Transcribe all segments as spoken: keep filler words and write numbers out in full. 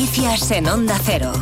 Noticias en Onda Cero.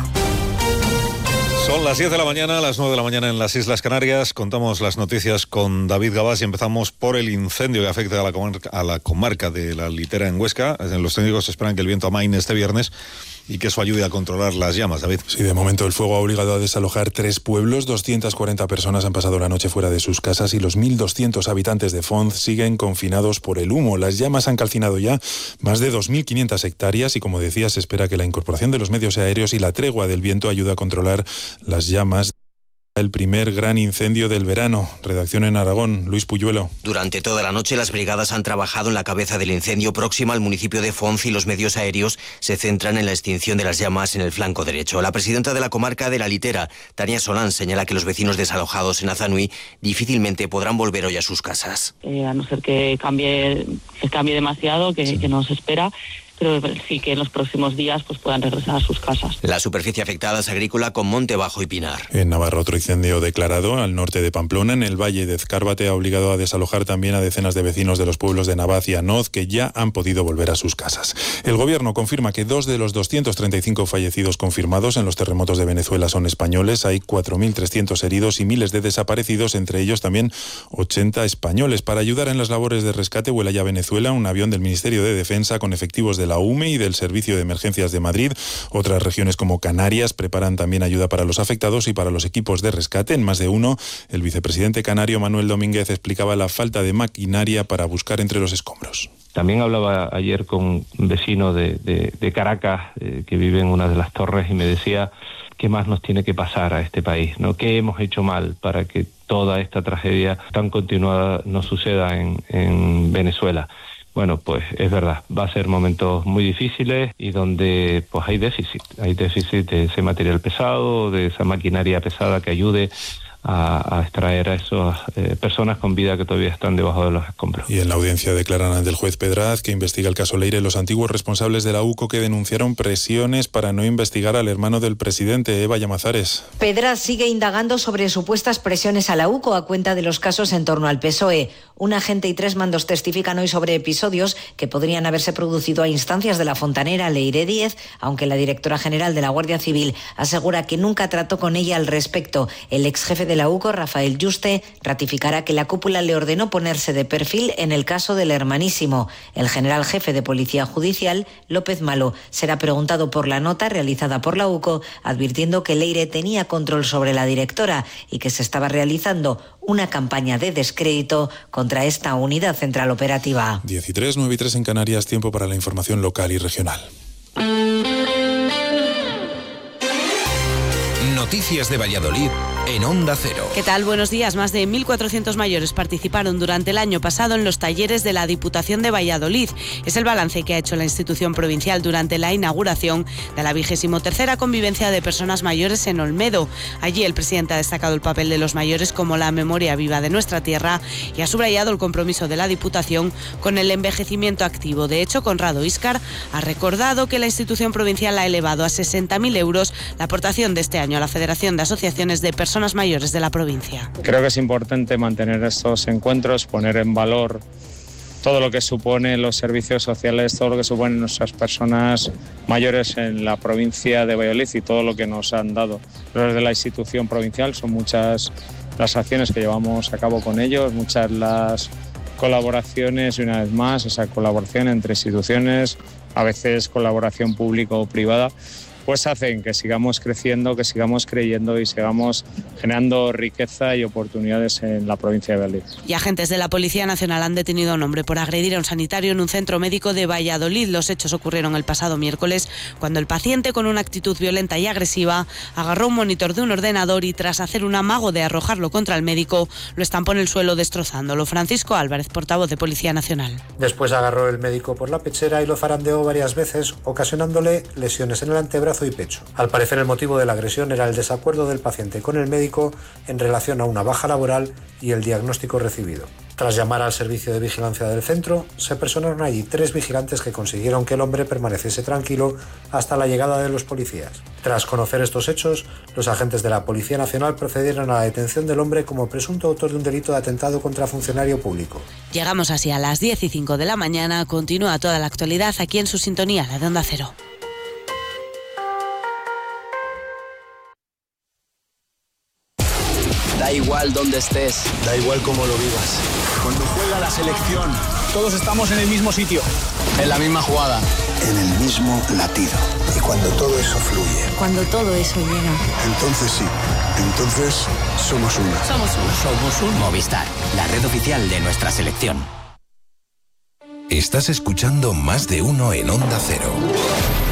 Son las diez de la mañana, las nueve de la mañana en las Islas Canarias. Contamos las noticias con David Gabás y empezamos por el incendio que afecta a la comarca, a la comarca de La Litera en Huesca. Los técnicos esperan que el viento amaine este viernes y que eso ayude a controlar las llamas, David. Sí, de momento el fuego ha obligado a desalojar tres pueblos. doscientas cuarenta personas han pasado la noche fuera de sus casas y los mil doscientos habitantes de Fonz siguen confinados por el humo. Las llamas han calcinado ya más de dos mil quinientas hectáreas y, como decía, se espera que la incorporación de los medios aéreos y la tregua del viento ayude a controlar las llamas. El primer gran incendio del verano. Redacción en Aragón, Luis Puyuelo. Durante toda la noche las brigadas han trabajado en la cabeza del incendio próxima al municipio de Fonz y los medios aéreos se centran en la extinción de las llamas en el flanco derecho. La presidenta de la comarca de La Litera, Tania Solán, señala que los vecinos desalojados en Azanui difícilmente podrán volver hoy a sus casas. Eh, a no ser que cambie, que cambie demasiado, que, sí. que nos espera, pero sí que en los próximos días pues puedan regresar a sus casas. La superficie afectada es agrícola con monte bajo y pinar. En Navarra, otro incendio declarado al norte de Pamplona, en el valle de Ezcárvate, ha obligado a desalojar también a decenas de vecinos de los pueblos de Navaz y Anoz, que ya han podido volver a sus casas. El gobierno confirma que dos de los doscientos treinta y cinco fallecidos confirmados en los terremotos de Venezuela son españoles. Hay cuatro mil trescientos heridos y miles de desaparecidos, entre ellos también ochenta españoles. Para ayudar en las labores de rescate vuela ya a Venezuela un avión del Ministerio de Defensa con efectivos de la U M E y del Servicio de Emergencias de Madrid. Otras regiones como Canarias preparan también ayuda para los afectados y para los equipos de rescate. En más de uno, el vicepresidente canario Manuel Domínguez explicaba la falta de maquinaria para buscar entre los escombros. También hablaba ayer con un vecino de, de, de Caracas eh, que vive en una de las torres y me decía qué más nos tiene que pasar a este país, ¿no? ¿Qué hemos hecho mal para que toda esta tragedia tan continuada no suceda en, en Venezuela? Bueno, pues es verdad, va a ser momentos muy difíciles y donde pues hay déficit, hay déficit de ese material pesado, de esa maquinaria pesada que ayude a, a extraer a esas eh, personas con vida que todavía están debajo de los escombros. Y en la audiencia declaran ante el juez Pedraz, que investiga el caso Leire, los antiguos responsables de la U C O que denunciaron presiones para no investigar al hermano del presidente, Eva Llamazares. Pedraz sigue indagando sobre supuestas presiones a la U C O a cuenta de los casos en torno al P S O E. Un agente y tres mandos testifican hoy sobre episodios que podrían haberse producido a instancias de la fontanera Leire Díez, aunque la directora general de la Guardia Civil asegura que nunca trató con ella al respecto. El ex jefe de la U C O, Rafael Yuste, ratificará que la cúpula le ordenó ponerse de perfil en el caso del hermanísimo. El general jefe de Policía Judicial, López Malo, será preguntado por la nota realizada por la U C O, advirtiendo que Leire tenía control sobre la directora y que se estaba realizando una campaña de descrédito contra esta unidad central operativa. diez y tres, nueve y tres en Canarias, tiempo para la información local y regional. Noticias de Valladolid en Onda Cero. ¿Qué tal? Buenos días. Más de mil cuatrocientos mayores participaron durante el año pasado en los talleres de la Diputación de Valladolid. Es el balance que ha hecho la institución provincial durante la inauguración de la vigésimo tercera convivencia de personas mayores en Olmedo. Allí el presidente ha destacado el papel de los mayores como la memoria viva de nuestra tierra y ha subrayado el compromiso de la Diputación con el envejecimiento activo. De hecho, Conrado Íscar ha recordado que la institución provincial ha elevado a sesenta mil euros la aportación de este año a la Federación de Asociaciones de Personas Mayores de la provincia. Creo que es importante mantener estos encuentros, poner en valor todo lo que supone los servicios sociales, todo lo que suponen nuestras personas mayores en la provincia de Valladolid y todo lo que nos han dado. Desde la institución provincial son muchas las acciones que llevamos a cabo con ellos, muchas las colaboraciones y una vez más esa colaboración entre instituciones, a veces colaboración público o privada, pues hacen que sigamos creciendo, que sigamos creyendo y sigamos generando riqueza y oportunidades en la provincia de Valladolid. Y agentes de la Policía Nacional han detenido a un hombre por agredir a un sanitario en un centro médico de Valladolid. Los hechos ocurrieron el pasado miércoles, cuando el paciente, con una actitud violenta y agresiva, agarró un monitor de un ordenador y, tras hacer un amago de arrojarlo contra el médico, lo estampó en el suelo destrozándolo. Francisco Álvarez, portavoz de Policía Nacional. Después agarró el médico por la pechera y lo zarandeó varias veces, ocasionándole lesiones en el antebrazo y pecho. Al parecer, el motivo de la agresión era el desacuerdo del paciente con el médico en relación a una baja laboral y el diagnóstico recibido. Tras llamar al servicio de vigilancia del centro, se personaron allí tres vigilantes que consiguieron que el hombre permaneciese tranquilo hasta la llegada de los policías. Tras conocer estos hechos, los agentes de la Policía Nacional procedieron a la detención del hombre como presunto autor de un delito de atentado contra funcionario público. Llegamos así a las diez y cinco de la mañana. Continúa toda la actualidad aquí en su sintonía, la de Onda Cero. Da igual dónde estés. Da igual cómo lo vivas. Cuando juega la selección, todos estamos en el mismo sitio. En la misma jugada. En el mismo latido. Y cuando todo eso fluye. Cuando todo eso llega. Entonces sí. Entonces somos una. Somos una. Somos un Movistar, la red oficial de nuestra selección. Estás escuchando Más de Uno en Onda Cero.